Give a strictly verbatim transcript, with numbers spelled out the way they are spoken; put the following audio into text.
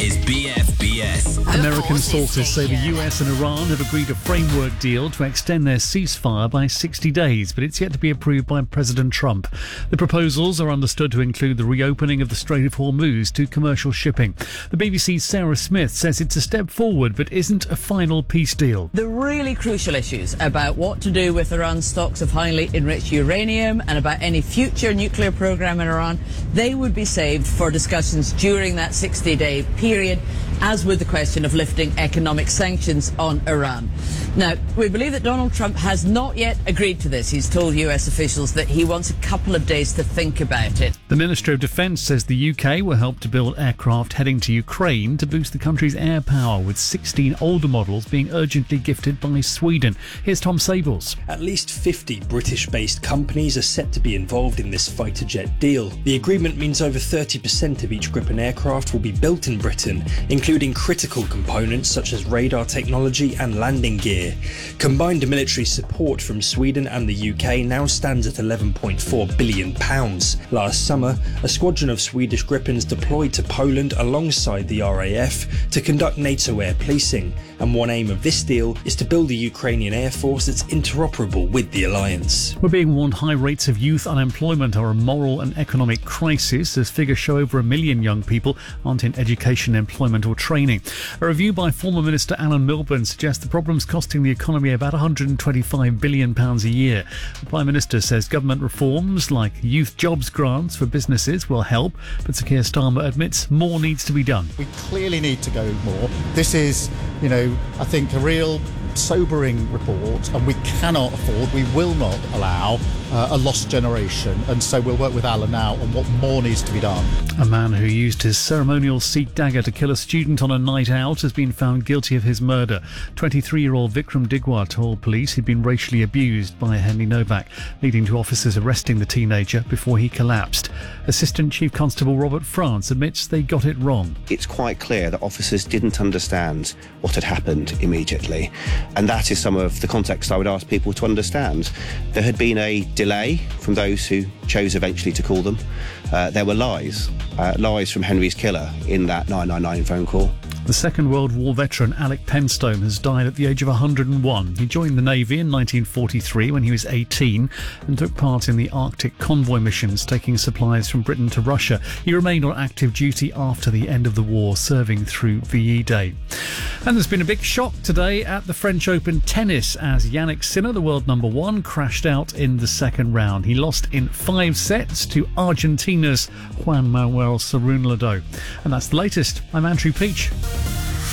is B F B S. American sources say the U S and Iran have agreed a framework deal to extend their ceasefire by sixty days, but it's yet to be approved by President Trump. The proposals are understood to include the reopening of the Strait of Hormuz to commercial shipping. The B B C's Sarah Smith says it's a step forward, but isn't a final peace deal. The really crucial issues about what to do with Iran's stocks of highly enriched uranium and about any future nuclear program in Iran, they would be saved for discussions during that sixty-day period, as with the question of lifting economic sanctions on Iran. Now, we believe that Donald Trump has not yet agreed to this. He's told U S officials that he wants a couple of days to think about it. The Ministry of Defence says the U K will help to build aircraft heading to Ukraine to boost the country's air power, with sixteen older models being urgently gifted by Sweden. Here's Tom Sables. At least fifty British-based companies are set to be involved in this fighter jet deal. The agreement means over thirty percent of each Gripen aircraft will be built in Britain, including critical components such as radar technology and landing gear. Combined military support from Sweden and the U K now stands at eleven point four billion pounds. Last summer, a squadron of Swedish Gripens deployed to Poland alongside the R A F to conduct NATO air policing, and one aim of this deal is to build a Ukrainian air force that's interoperable with the alliance. We're being warned high rates of youth unemployment are a moral and economic crisis, as figures show over a million young people aren't in education, employment or training. A review by former Minister Alan Milburn suggests the problem's costing the economy about one hundred twenty-five billion pounds a year. The Prime Minister says government reforms like youth jobs grants for businesses will help, but Sir Keir Starmer admits more needs to be done. We clearly need to go more. This is, you know, I think a real sobering report, and we cannot afford, we will not allow uh, a lost generation, and so we'll work with Alan now on what more needs to be done. A man who used his ceremonial Sikh dagger to kill a student on a night out has been found guilty of his murder. twenty-three-year-old Vikram Digwar told police he'd been racially abused by Henry Novak, leading to officers arresting the teenager before he collapsed. Assistant Chief Constable Robert France admits they got it wrong. It's quite clear that officers didn't understand what had happened immediately, and that is some of the context I would ask people to understand. There had been a delay from those who chose eventually to call them. Uh, there were lies, uh, lies from Henry's killer in that nine nine nine phone call. The Second World War veteran Alec Penstone has died at the age of one hundred and one. He joined the Navy in nineteen forty-three when he was eighteen and took part in the Arctic convoy missions, taking supplies from Britain to Russia. He remained on active duty after the end of the war, serving through V E Day. And there's been a big shock today at the French Open tennis as Yannick Sinner, the world number one, crashed out in the second round. He lost in five sets to Argentina's Juan Manuel Cerúnlado. And that's the latest. I'm Andrew Peach.